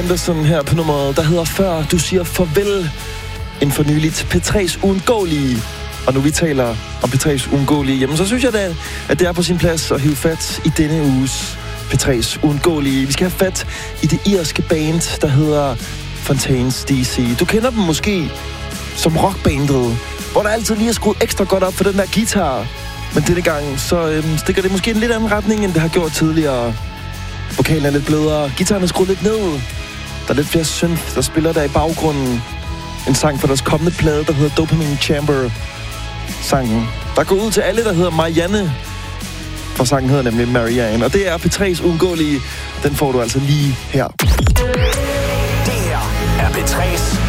Henderson her på nummeret, der hedder Før du siger farvel. En for nyligt P3's uundgåelige. Og nu vi taler om P3's uundgåelige, jamen så synes jeg da, at det er på sin plads at hive fat i denne uges P3's uundgåelige. Vi skal have fat i det irske band, der hedder Fontaines DC. Du kender dem måske som rockbandet, hvor der altid lige er skruet ekstra godt op for den der guitar. Men denne gang, så stikker det måske en lidt anden retning, end det har gjort tidligere. Vokalen er lidt blødere, guitaren er skruet lidt ned. Der er lidt flere synth, der spiller der i baggrunden. En sang for deres kommende plade, der hedder Dopamine Chamber. Sangen, der går ud til alle, der hedder Marianne. For sangen hedder nemlig Marianne. Og det er P3's uundgåelige. Den får du altså lige her. Det her er P3's